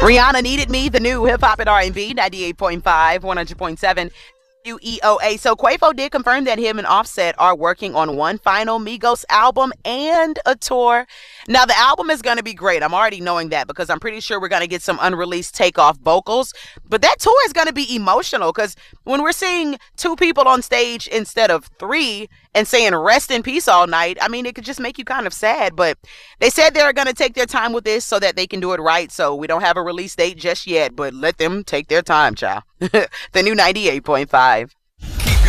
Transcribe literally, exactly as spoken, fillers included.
Rihanna Needed Me, the new hip hop and R and B, ninety-eight point five, one hundred point seven. W E O A. So Quavo did confirm that him and Offset are working on one final Migos album and a tour. Now, the album is going to be great. I'm already knowing that because I'm pretty sure we're going to get some unreleased Takeoff vocals. But that tour is going to be emotional because when we're seeing two people on stage instead of three and saying rest in peace all night, I mean, it could just make you kind of sad. But they said they're going to take their time with this so that they can do it right. So we don't have a release date just yet, but let them take their time, child. The new ninety-eight point five.